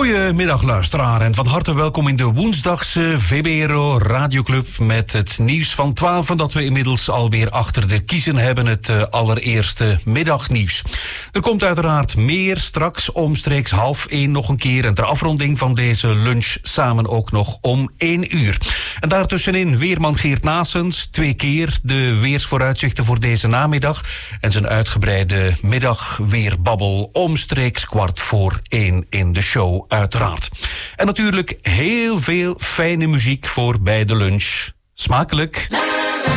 Goedemiddag luisteraar en van harte welkom in de woensdagse VBRO Radioclub met het nieuws van 12 en dat we inmiddels alweer achter de kiezen hebben, het allereerste middagnieuws. Er komt uiteraard meer straks omstreeks 12:30 nog een keer en ter afronding van deze lunch samen ook nog om 1 uur. En daartussenin weerman Geert Naessens 2 keer de weersvooruitzichten voor deze namiddag en zijn uitgebreide middagweerbabbel omstreeks 1:15 in de show uiteraard. En natuurlijk heel veel fijne muziek voor bij de lunch. Smakelijk!